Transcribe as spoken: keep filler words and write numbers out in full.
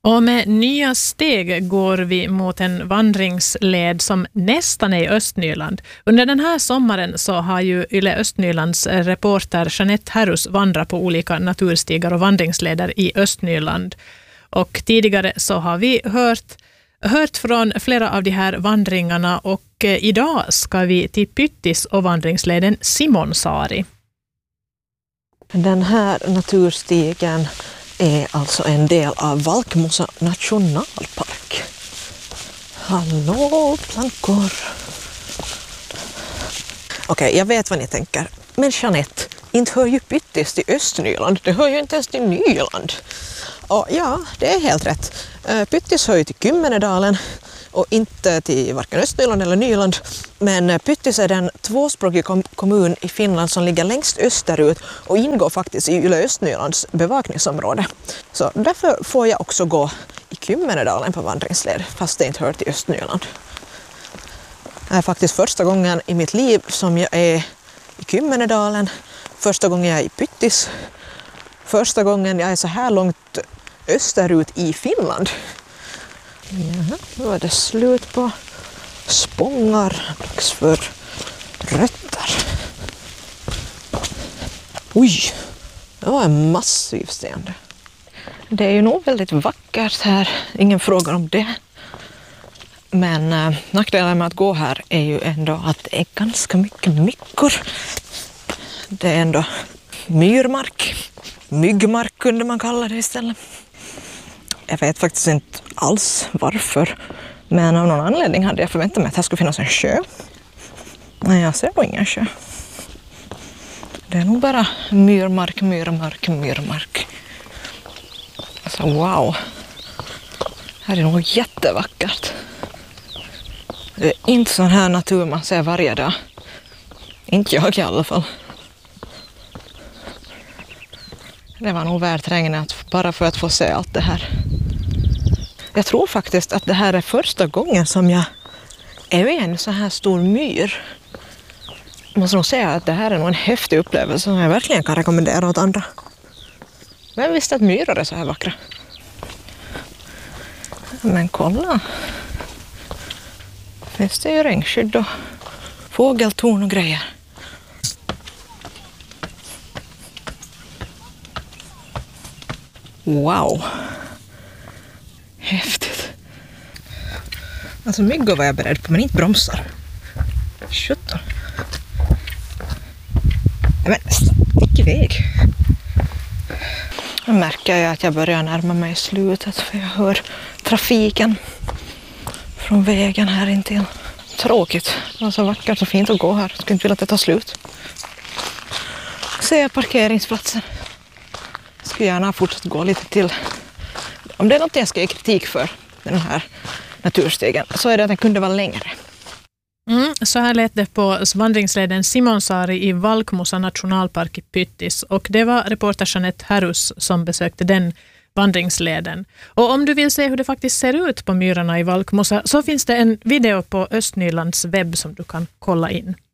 Och med nya steg går vi mot en vandringsled som nästan är i Östnyland. Under den här sommaren så har ju Yle Östnylands reporter Jeanette Härus vandrat på olika naturstigar och vandringsleder i Östnyland. Och tidigare så har vi hört, hört från flera av de här vandringarna, och idag ska vi till Pyttis och vandringsleden Simonsaari. Den här naturstigen är alltså en del av Valkemossa nationalpark. Hallå, plankor! Okej, okay, jag vet vad ni tänker. Men Jeanette, inte hör ju Pyttis till Östnyland. Det hör ju inte ens till Nyland. Och ja, det är helt rätt. Pyttis hör ju till Kymmenedalen och inte till varken Östnyland eller Nyland. Men Pyttis är den tvåspråkiga kom- kommun i Finland som ligger längst österut och ingår faktiskt i Yle Östnylands bevakningsområde. Så därför får jag också gå i Kymmenedalen på vandringsled, fast det inte hör till Östnyland. Det är faktiskt första gången i mitt liv som jag är i Kymmenedalen, första gången jag är i Pyttis, första gången jag är så här långt österut i Finland. Ja, då är det slut på spångar, dags för rötter. Oj, det var en massiv sten. Det är ju nog väldigt vackert här, ingen frågar om det. Men äh, nackdelen med att gå här är ju ändå att det är ganska mycket myckor. Det är ändå myrmark, myggmark kunde man kalla det istället. Jag vet faktiskt inte alls varför, men av någon anledning hade jag förväntat mig att här skulle finnas en sjö. Nej, jag ser nog ingen sjö. Det är nog bara myrmark, myrmark, myrmark. Alltså wow. Här är nog jättevackert. Det är inte sån här natur man ser varje dag. Inte jag i alla fall. Det var nog värt regnet bara för att få se allt det här. Jag tror faktiskt att det här är första gången som jag är i en så här stor myr. Jag måste nog säga att det här är nog en häftig upplevelse som jag verkligen kan rekommendera åt andra. Men visst att myror är så här vackra. Men kolla. Finns det ju regnskydd och fågeltorn och grejer. Wow. Häftigt. Alltså myggor var jag beredd på, men inte bromsar. Sjutton. Men stick iväg. Nu märker jag att jag börjar närma mig slutet, för jag hör trafiken från vägen här intill. Tråkigt. Det var så vackert och fint att gå här. Jag skulle inte vilja att det tar slut. Se parkeringsplatsen. Jag skulle gärna fortsatt gå lite till. Om det är något jag ska ge kritik för den här naturstegen, så är det att den kunde vara längre. Mm, så här lät det på vandringsleden Simonsaari i Valkemossa nationalpark i Pyttis, och det var reporter Jeanette Härus som besökte den vandringsleden. Och om du vill se hur det faktiskt ser ut på myrarna i Valkemossa, så finns det en video på Östnylands webb som du kan kolla in.